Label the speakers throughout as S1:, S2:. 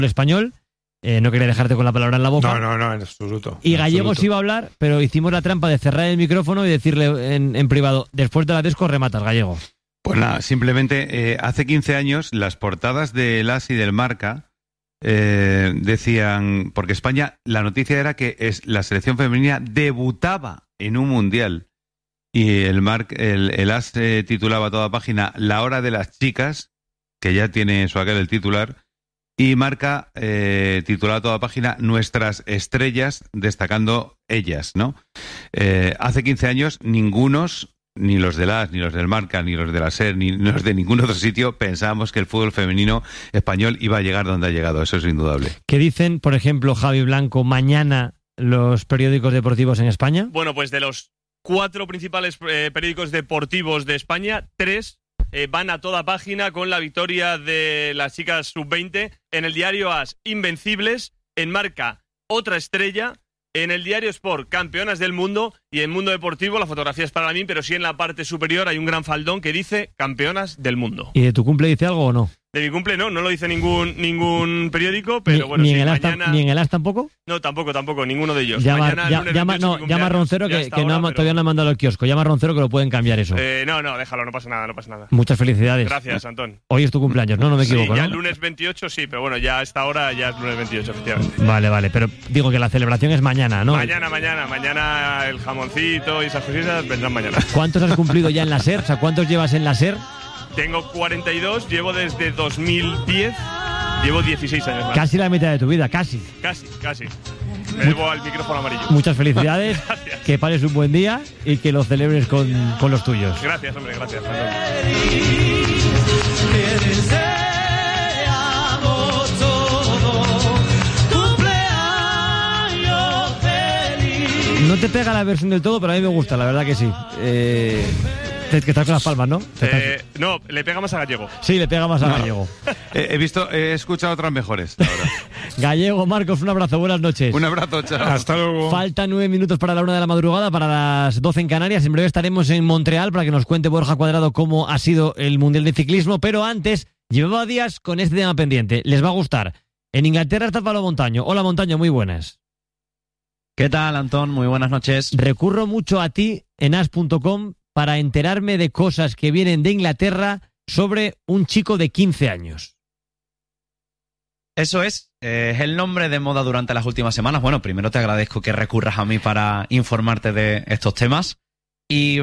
S1: el español. No quería dejarte con la palabra en la boca.
S2: No, en absoluto.
S1: Y Gallego sí iba a hablar, pero hicimos la trampa de cerrar el micrófono y decirle en privado, después de la Desco rematas, Gallego.
S3: Pues nada, simplemente hace 15 años las portadas del AS y del Marca decían, porque España, la noticia era que la selección femenina debutaba en un mundial y el AS titulaba a toda página La hora de las chicas, que ya tiene su aquel el titular, y Marca titulaba a toda página Nuestras estrellas, destacando ellas, ¿no? Hace 15 años ningunos, ni los del AS, ni los del Marca, ni los de la SER, ni los de ningún otro sitio pensábamos que el fútbol femenino español iba a llegar donde ha llegado, eso es indudable.
S1: ¿Qué dicen, por ejemplo, Javi Blanco, mañana los periódicos deportivos en España?
S4: Bueno, pues de los 4 principales periódicos deportivos de España, 3 van a toda página con la victoria de las chicas sub-20. En el diario AS, invencibles. En Marca, otra estrella. En el diario Sport, campeonas del mundo. Y en Mundo Deportivo, la fotografía es para mí, pero sí en la parte superior hay un gran faldón que dice campeonas del mundo.
S1: ¿Y de tu cumple dice algo o no?
S4: De mi cumple no lo dice ningún periódico, pero bueno,
S1: ¿Ni en el AS tampoco?
S4: No, tampoco, ninguno de ellos.
S1: Llama a Roncero que todavía no ha mandado el kiosco. Llama a Roncero que lo pueden cambiar eso.
S4: No, déjalo, no pasa nada.
S1: Muchas felicidades.
S4: Gracias, Antón.
S1: Hoy es tu cumpleaños, no me equivoco,
S4: sí, ya
S1: ¿no?
S4: el lunes 28 sí, pero bueno, ya a esta hora ya es lunes 28, efectivamente.
S1: Vale, pero digo que la celebración es mañana, ¿no?
S4: Mañana el jamoncito y esas cositas vendrán mañana.
S1: ¿Cuántos has cumplido ya en la SER? O sea, ¿cuántos llevas en la SER?
S4: Tengo 42, llevo desde 2010, llevo 16 años más.
S1: Casi la mitad de tu vida, casi.
S4: Casi. Me debo al micrófono amarillo.
S1: Muchas felicidades, que pases un buen día y que lo celebres con los tuyos.
S4: Gracias, hombre, gracias.
S1: No te pega la versión del todo, pero a mí me gusta, la verdad que sí. Que estás con las palmas, ¿no?
S4: No, le pega más a Gallego.
S1: Sí, le pega más a Gallego.
S3: He escuchado otras mejores ahora.
S1: Gallego, Marcos, un abrazo, buenas noches.
S3: Un abrazo, chao.
S2: Hasta luego.
S1: Faltan 9 minutos para la 1 de la madrugada, para las 12 en Canarias. En breve estaremos en Montreal para que nos cuente Borja Cuadrado cómo ha sido el Mundial de Ciclismo, pero antes, llevaba días con este tema pendiente. Les va a gustar. En Inglaterra está Pablo Montaño. Hola, Montaño, muy buenas.
S5: ¿Qué tal, Antón? Muy buenas noches.
S1: Recurro mucho a ti en as.com para enterarme de cosas que vienen de Inglaterra sobre un chico de 15 años.
S5: Eso es el nombre de moda durante las últimas semanas. Bueno, primero te agradezco que recurras a mí para informarte de estos temas. Y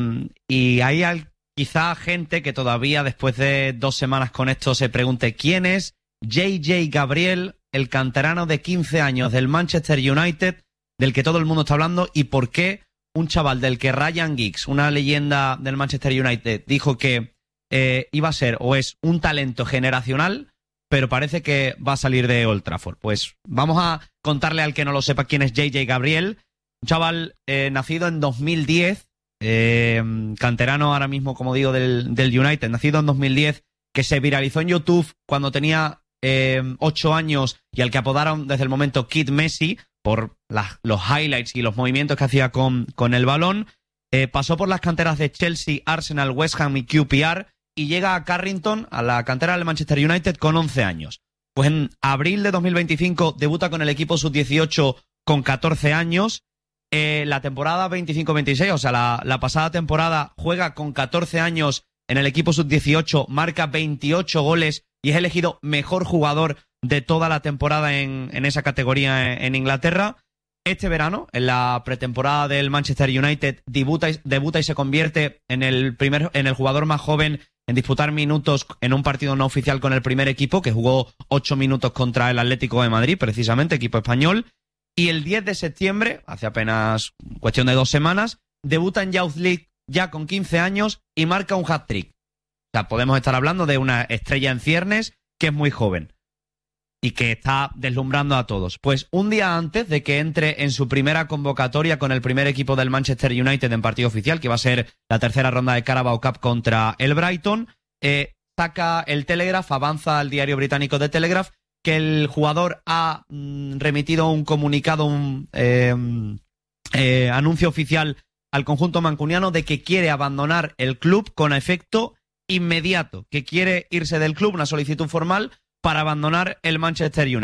S5: hay quizá gente que todavía después de 2 semanas con esto se pregunte quién es JJ Gabriel, el canterano de 15 años del Manchester United, del que todo el mundo está hablando, y por qué un chaval del que Ryan Giggs, una leyenda del Manchester United, dijo que iba a ser o es un talento generacional, pero parece que va a salir de Old Trafford. Pues vamos a contarle al que no lo sepa quién es JJ Gabriel, un chaval nacido en 2010, canterano ahora mismo, como digo, del United, nacido en 2010, que se viralizó en YouTube cuando tenía 8 años y al que apodaron desde el momento Kid Messi por los highlights y los movimientos que hacía con el balón. Pasó por las canteras de Chelsea, Arsenal, West Ham y QPR y llega a Carrington, a la cantera del Manchester United, con 11 años. Pues en abril de 2025 debuta con el equipo sub-18 con 14 años. La temporada 25-26, o sea, la pasada temporada, juega con 14 años en el equipo sub-18, marca 28 goles y es elegido mejor jugador de toda la temporada en esa categoría en Inglaterra. Este verano, en la pretemporada del Manchester United, debuta y se convierte en el jugador más joven en disputar minutos en un partido no oficial con el primer equipo, que jugó 8 minutos contra el Atlético de Madrid, precisamente, equipo español. Y el 10 de septiembre, hace apenas cuestión de 2 semanas, debuta en Youth League ya con 15 años y marca un hat-trick. O sea, podemos estar hablando de una estrella en ciernes que es muy joven y que está deslumbrando a todos. Pues un día antes de que entre en su primera convocatoria con el primer equipo del Manchester United en partido oficial, que va a ser la tercera ronda de Carabao Cup contra el Brighton, saca el Telegraph, avanza al diario británico The Telegraph, que el jugador ha remitido un comunicado, un anuncio oficial al conjunto mancuniano de que quiere abandonar el club con efecto inmediato, que quiere irse del club, una solicitud formal, para abandonar el Manchester United.